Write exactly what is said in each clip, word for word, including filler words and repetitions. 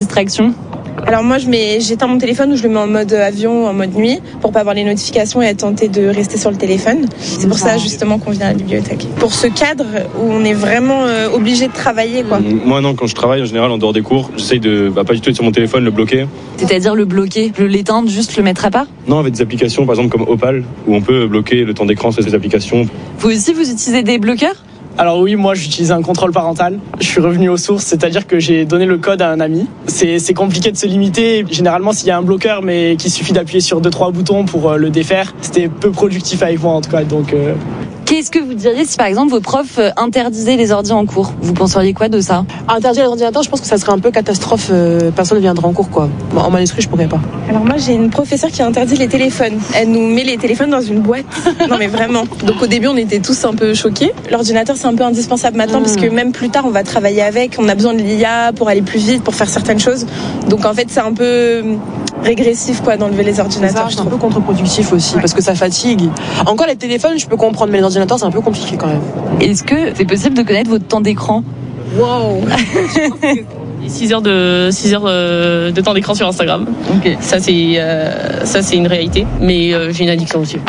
distraction? Alors moi, je mets, j'éteins mon téléphone ou je le mets en mode avion, en mode nuit, pour pas avoir les notifications et être tenté de rester sur le téléphone. C'est pour ça justement qu'on vient à la bibliothèque. Pour ce cadre où on est vraiment euh, obligé de travailler, quoi. Moi non, quand je travaille en général en dehors des cours, j'essaye de bah, pas du tout être sur mon téléphone, le bloquer. C'est-à-dire le bloquer, le l'éteindre, juste le mettre à part? Non, avec des applications par exemple comme Opal, où on peut bloquer le temps d'écran sur ces applications. Vous aussi, vous utilisez des bloqueurs? Alors oui, moi j'utilise un contrôle parental. Je suis revenu aux sources, c'est-à-dire que j'ai donné le code à un ami. C'est, c'est compliqué de se limiter. Généralement, s'il y a un bloqueur, mais qu'il suffit d'appuyer sur deux trois boutons pour le défaire, c'était peu productif avec moi en tout cas. Donc, euh... Qu'est-ce que vous diriez si par exemple vos profs interdisaient les ordi en cours? Vous penseriez quoi de ça? Interdire les ordinateurs, je pense que ça serait un peu catastrophe. Euh, personne ne viendra en cours, quoi. Bon, en manuscrit, je pourrais pas. Alors moi, j'ai une professeure qui interdit les téléphones. Elle nous met les téléphones dans une boîte. Non mais vraiment. Donc au début, on était tous un peu choqués. L'ordinateur, c'est un peu indispensable maintenant mmh. parce que même plus tard, on va travailler avec. On a besoin de l'I A pour aller plus vite, pour faire certaines choses. Donc en fait, c'est un peu régressif, quoi, d'enlever les ordinateurs. C'est un peu contre-productif aussi, ouais. Parce que ça fatigue. Encore les téléphones, je peux comprendre, mais les ordinateurs, c'est un peu compliqué quand même. Est-ce que c'est possible de connaître votre temps d'écran? Wow. six heures de six heures de temps d'écran sur Instagram. Ok. Ça c'est euh, ça c'est une réalité, mais euh, j'ai une addiction aussi.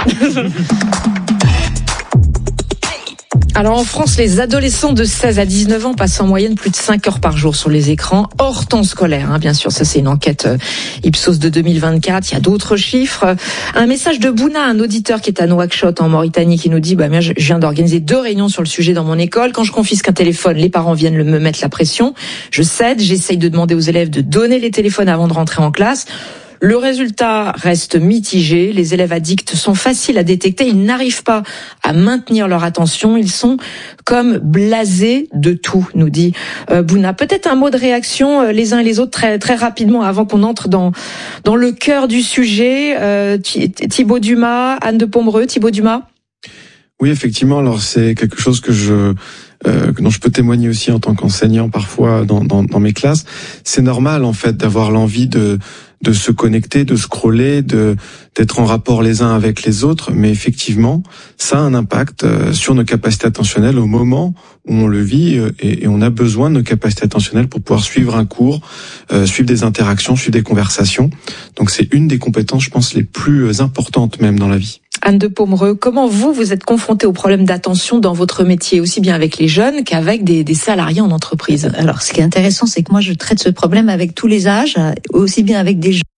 Alors en France, les adolescents de seize à dix-neuf ans passent en moyenne plus de cinq heures par jour sur les écrans, hors temps scolaire, hein, bien sûr. Ça, c'est une enquête euh, Ipsos de deux mille vingt-quatre. Il y a d'autres chiffres. Un message de Bouna, un auditeur qui est à Nouakchott, en Mauritanie, qui nous dit bah, « Je viens d'organiser deux réunions sur le sujet dans mon école. Quand je confisque un téléphone, les parents viennent me mettre la pression. Je cède, j'essaye de demander aux élèves de donner les téléphones avant de rentrer en classe. » Le résultat reste mitigé. Les élèves addicts sont faciles à détecter. Ils n'arrivent pas à maintenir leur attention. Ils sont comme blasés de tout, nous dit euh, Bouna. Peut-être un mot de réaction euh, les uns et les autres très très rapidement avant qu'on entre dans dans le cœur du sujet. Euh, Thibaut Dumas, Anne de Pomereux. Thibaut Dumas. Oui, effectivement. Alors c'est quelque chose que je Euh, dont je peux témoigner aussi en tant qu'enseignant parfois dans, dans, dans mes classes. C'est normal en fait d'avoir l'envie de de se connecter, de scroller, de d'être en rapport les uns avec les autres, mais effectivement, ça a un impact sur nos capacités attentionnelles au moment où on le vit et, et on a besoin de nos capacités attentionnelles pour pouvoir suivre un cours, euh, suivre des interactions, suivre des conversations. Donc c'est une des compétences, je pense, les plus importantes même dans la vie. Anne de Pomereux, comment vous, vous êtes confrontée aux problèmes d'attention dans votre métier, aussi bien avec les jeunes qu'avec des, des salariés en entreprise? Alors, ce qui est intéressant, c'est que moi, je traite ce problème avec tous les âges, aussi bien avec des jeunes